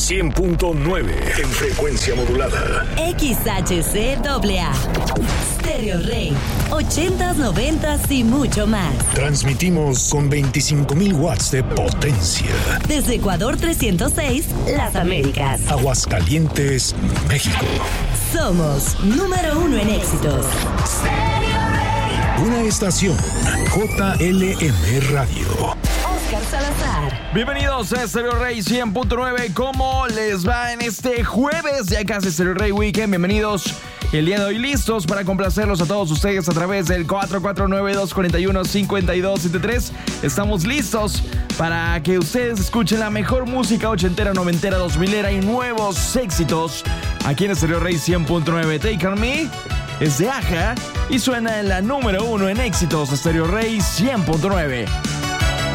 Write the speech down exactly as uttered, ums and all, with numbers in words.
cien punto nueve en frecuencia modulada. X H C A A. Stereo Rey. ochentas, noventas y mucho más. Transmitimos con veinticinco mil watts de potencia. Desde Ecuador trescientos seis, Las Américas. Aguascalientes, México. Somos número uno en éxitos. Una estación J L M Radio. Oscar Salazar. Bienvenidos a Stereo Rey cien punto nueve. ¿Cómo les va en este jueves? Ya casi Stereo Rey Weekend. Bienvenidos el día de hoy, listos para complacerlos a todos ustedes a través del cuatro cuatro nueve, dos cuatro uno, cinco dos siete tres. Estamos listos para que ustedes escuchen la mejor música ochentera, noventera, dos milera y nuevos éxitos aquí en Stereo Rey cien punto nueve. Take On Me es de Aja y suena en la número uno en éxitos de Stereo Rey cien punto nueve.